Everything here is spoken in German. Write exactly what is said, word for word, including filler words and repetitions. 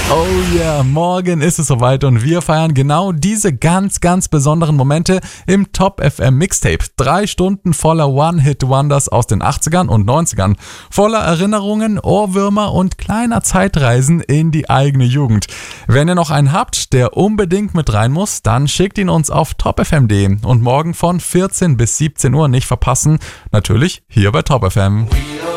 Oh yeah, morgen ist es soweit und wir feiern genau diese ganz, ganz besonderen Momente im Top F M Mixtape. Drei Stunden voller One-Hit-Wonders aus den achtzigern und neunzigern. Voller Erinnerungen, Ohrwürmer und kleiner Zeitreisen in die eigene Jugend. Wenn ihr noch einen habt, der unbedingt mit rein muss, dann schickt ihn uns auf top f m punkt d e und morgen von vierzehn bis siebzehn Uhr nicht verpassen. Natürlich hier bei Top F M.